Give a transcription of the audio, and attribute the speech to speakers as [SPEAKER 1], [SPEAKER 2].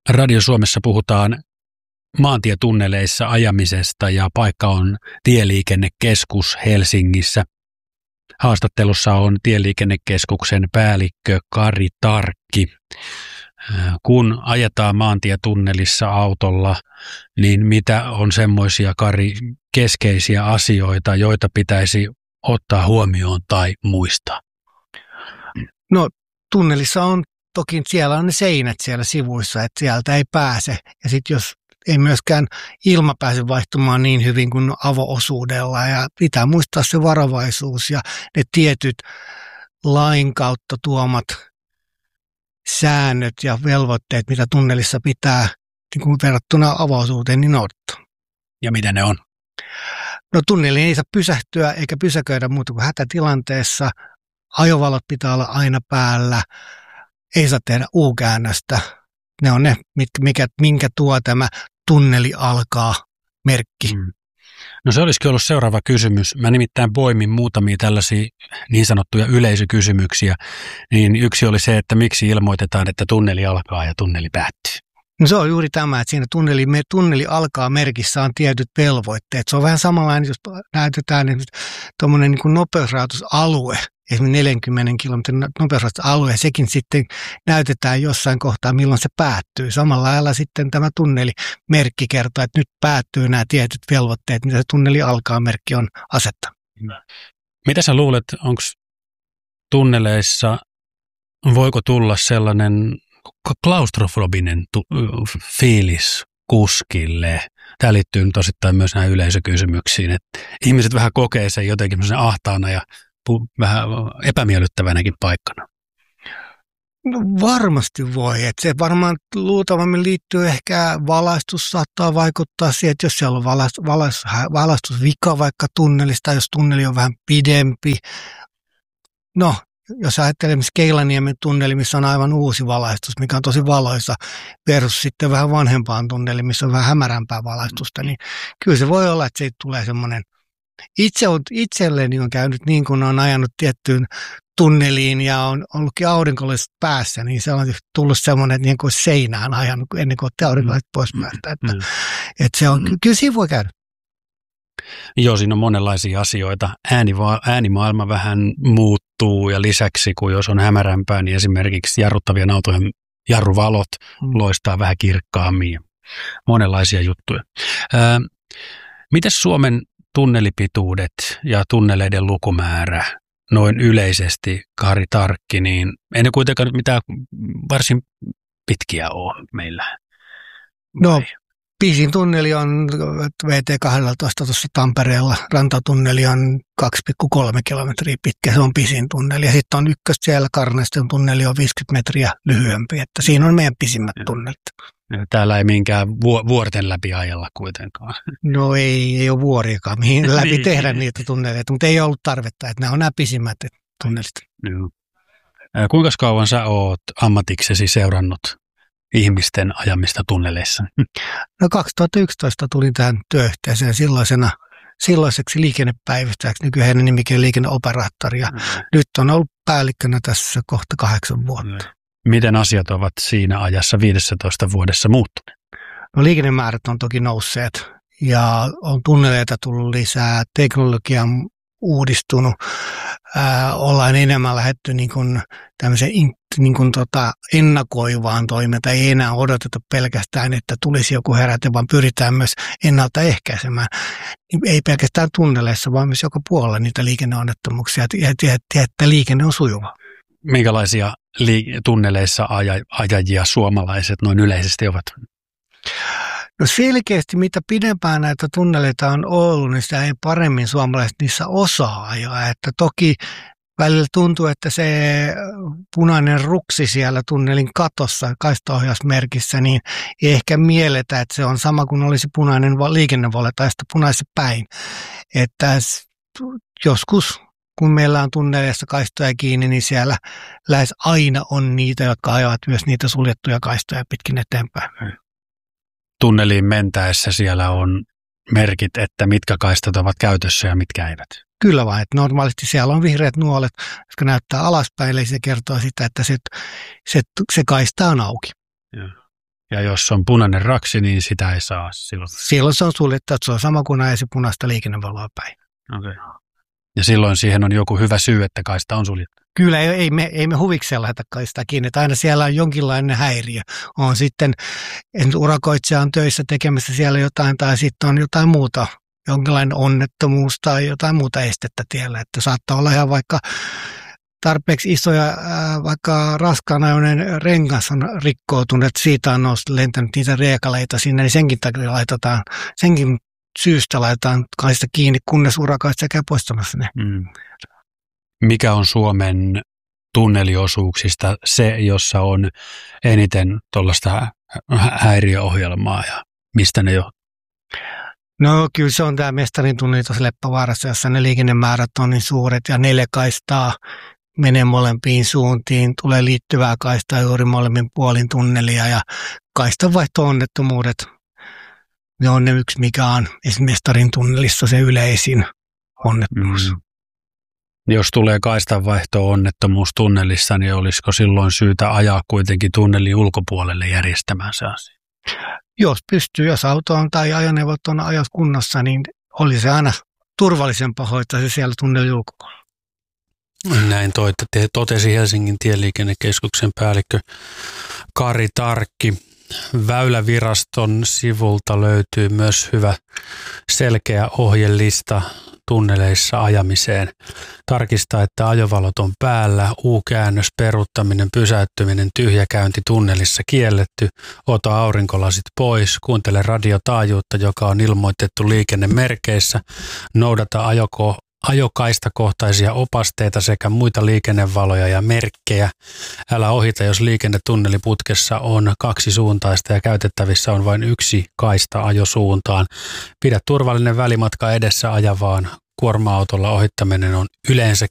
[SPEAKER 1] Radio Suomessa puhutaan maantietunneleissa ajamisesta ja paikka on Tieliikennekeskus Helsingissä. Haastattelussa on Tieliikennekeskuksen päällikkö Kari Tarkki. Kun ajetaan maantietunnelissa autolla, niin mitä on semmoisia, Kari, keskeisiä asioita, joita pitäisi ottaa huomioon tai muistaa?
[SPEAKER 2] No tunnelissa on toki, siellä on ne seinät siellä sivuissa, että sieltä ei pääse. Ja sitten jos ei myöskään ilma pääse vaihtumaan niin hyvin kuin avo-osuudella. Ja pitää muistaa se varovaisuus ja ne tietyt lain kautta tuomat säännöt ja velvoitteet, mitä tunnelissa pitää niin kuin verrattuna avo-osuuteen, niin noudattaa.
[SPEAKER 1] Ja mitä ne on?
[SPEAKER 2] No tunneliin ei saa pysähtyä eikä pysäköidä muuta kuin hätätilanteessa. Ajovalot pitää olla aina päällä. Ei saa tehdä U-käännöstä. Ne on ne, minkä tuo tämä tunneli alkaa -merkki.
[SPEAKER 1] No se olisikin ollut seuraava kysymys. Mä nimittäin poimin muutamia tällaisia niin sanottuja yleisökysymyksiä. Niin yksi oli se, että miksi ilmoitetaan, että tunneli alkaa ja tunneli päättyy.
[SPEAKER 2] No se on juuri tämä, että siinä tunneli alkaa -merkissä on tietyt velvoitteet. Se on vähän samanlainen, jos näytetään tuommoinen niin nopeusrajoitusalue, esimerkiksi 40 kilometrin nopeusrajoitusalue, ja sekin sitten näytetään jossain kohtaa, milloin se päättyy. Samalla lailla sitten tämä tunnelimerkki kertoo, että nyt päättyy nämä tietyt velvoitteet, mitä se tunneli alkaa -merkki on asettanut.
[SPEAKER 1] Mitä sä luulet, onko tunneleissa, voiko tulla sellainen klaustrofobinen fiilis kuskille? Tämä liittyy nyt osittain myös näihin yleisökysymyksiin, että ihmiset vähän kokee sen jotenkin ahtaana ja vähän epämiellyttävänäkin paikkana.
[SPEAKER 2] No varmasti voi, että se varmaan luultavasti liittyy ehkä valaistus saattaa vaikuttaa siihen, että jos siellä on valaistusvika vaikka tunnelista, jos tunneli on vähän pidempi. No, jos ajattelemme Keilaniemen tunneli, missä on aivan uusi valaistus, mikä on tosi valoisa, versus sitten vähän vanhempaan tunneli, missä on vähän hämärämpää valaistusta, niin kyllä se voi olla, että siitä tulee semmoinen. Itselleni on käynyt niin, kun on ajanut tiettyyn tunneliin ja on ollutkin aurinkolaiset päässä, niin se on tullut semmoinen, että niin kuin seinään ajanut ennen kuin otti aurinkolaiset pois päästä. Että se on, kyllä siinä voi käydä.
[SPEAKER 1] Joo, siinä on monenlaisia asioita. Äänimaailma vähän muuttuu ja lisäksi, kun jos on hämärämpää, niin esimerkiksi jarruttavien autojen jarruvalot loistaa vähän kirkkaammin ja monenlaisia juttuja. Mites Suomen tunnelipituudet ja tunneleiden lukumäärä noin yleisesti, Kari Tarkki, niin ei ne kuitenkaan nyt mitään varsin pitkiä ole meillä?
[SPEAKER 2] No, pisin tunneli on VT12 tuossa Tampereella. Rantatunneli on 2,3 kilometriä pitkä, se on pisin tunneli. Ja sitten on ykköstä siellä Karneisten tunneli on 50 metriä lyhyempi, että siinä on meidän pisimmät tunnelit.
[SPEAKER 1] Täällä ei minkään vuorten läpi ajella kuitenkaan.
[SPEAKER 2] No ei ole vuoriakaan, mihin läpi tehdä niitä tunneleita, mutta ei ollut tarvetta, että nämä on nämä pisimmät tunnelit.
[SPEAKER 1] Joo. Kuinka kauan sä oot ammatiksesi seurannut ihmisten ajamista tunneleissa?
[SPEAKER 2] No 2011 tulin tähän työyhteisöön silloiseksi liikennepäivystäjäksi, nykyään nimikin liikenneoperaattori, ja nyt on ollut päällikkönä tässä kohta 8 vuotta.
[SPEAKER 1] Miten asiat ovat siinä ajassa 15 vuodessa muuttuneet?
[SPEAKER 2] No liikennemäärät on toki nousseet ja on tunneleita tullut lisää, teknologia on uudistunut, ollaan enemmän lähdetty niin kuin tämmöiseen ennakoivaan toimintaan. Ei enää odoteta pelkästään, että tulisi joku heräte, vaan pyritään myös ennaltaehkäisemään. Ei pelkästään tunneleissa, vaan myös joka puolella niitä liikenneonnettomuuksia, että liikenne on sujuva.
[SPEAKER 1] Minkälaisia tunneleissa ajajia suomalaiset noin yleisesti ovat?
[SPEAKER 2] No selkeästi, mitä pidempään näitä tunneleita on ollut, niin sitä ei paremmin suomalaiset niissä osaa ajaa. Että toki välillä tuntuu, että se punainen ruksi siellä tunnelin katossa kaistaohjausmerkissä, niin ei ehkä mielletä, että se on sama kuin olisi punainen liikennevalo tai sitä punaisen päin. Että joskus, kun meillä on tunneleissa kaistoja kiinni, niin siellä lähes aina on niitä, jotka ajavat myös niitä suljettuja kaistoja pitkin eteenpäin.
[SPEAKER 1] Tunneliin mentäessä siellä on merkit, että mitkä kaistat ovat käytössä ja mitkä eivät.
[SPEAKER 2] Kyllä vain, että normaalisti siellä on vihreät nuolet, jotka näyttää alaspäin, eli se kertoo sitä, että se kaista on auki.
[SPEAKER 1] Ja jos on punainen raksi, niin sitä ei saa silloin.
[SPEAKER 2] Silloin se on suljettu, että se on sama kuin ajaisi punaista liikennevaloa päin.
[SPEAKER 1] Okay. Ja silloin siihen on joku hyvä syy, että kaista on suljettu.
[SPEAKER 2] Kyllä, ei me huvikseen laita kaistaa kiinni, että aina siellä on jonkinlainen häiriö. On sitten, urakoitsija on töissä tekemässä siellä jotain tai sitten on jotain muuta, jonkinlainen onnettomuus tai jotain muuta estettä tiellä. Että saattaa olla ihan vaikka tarpeeksi isoja, vaikka raskaan ajoinen rengas on rikkoutunut, että siitä on lentänyt niitä riekaleita sinne, niin senkin takia senkin syystä laitetaan kaista kiinni, kunnes urakoitsija käy poistamassa ne.
[SPEAKER 1] Mikä on Suomen tunneliosuuksista se, jossa on eniten tuollaista häiriöohjelmaa ja mistä ne johtuu?
[SPEAKER 2] No kyllä se on tämä Mestarin tunneli tuossa Leppävaarassa, jossa ne liikennemäärät on niin suuret ja 4 kaistaa menee molempiin suuntiin, tulee liittyvää kaistaa juuri molemmin puolin tunnelia ja kaistanvaihto-onnettomuudet. Ne on ne yksi, mikä on esimerkiksi Mestarin tunnelissa se yleisin onnettomuus.
[SPEAKER 1] Jos tulee kaistanvaihto-onnettomuus tunnelissa, niin olisiko silloin syytä ajaa kuitenkin tunnelin ulkopuolelle järjestämään se asia?
[SPEAKER 2] Jos pystyy, jos auto on tai ajoneuvot on ajot kunnossa, niin oli se aina turvallisempaa hoitaa se siellä tunnelin ulkopuolella.
[SPEAKER 1] Näin totesi Helsingin tieliikennekeskuksen päällikkö Kari Tarkki. Väyläviraston sivulta löytyy myös hyvä selkeä ohjelista tunneleissa ajamiseen. Tarkistaa, että ajovalot on päällä, U-käännös, peruuttaminen, pysäyttyminen, tyhjäkäynti tunnelissa kielletty, ota aurinkolasit pois, kuuntele radiotaajuutta, joka on ilmoitettu liikennemerkeissä, noudata ajokaistakohtaisia opasteita sekä muita liikennevaloja ja merkkejä. Älä ohita, jos liikennetunneliputkessa on 2 suuntaista ja käytettävissä on vain 1 kaista ajosuuntaan. Pidä turvallinen välimatka edessä ajavaan. Kuorma-autolla ohittaminen on yleensä